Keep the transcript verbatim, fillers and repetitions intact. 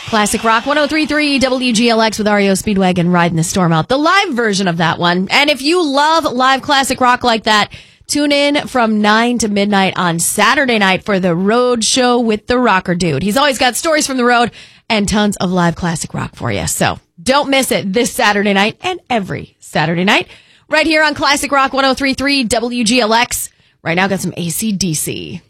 Classic Rock one oh three point three W G L X with R E O Speedwagon riding the storm out. The live version of that one. And if you love live classic rock like that, tune in from nine to midnight on Saturday night for the Road Show with the Rocker Dude. He's always got stories from the road and tons of live classic rock for you. So don't miss it this Saturday night and every Saturday night right here on Classic Rock one oh three point three W G L X. Right now, got some A C D C.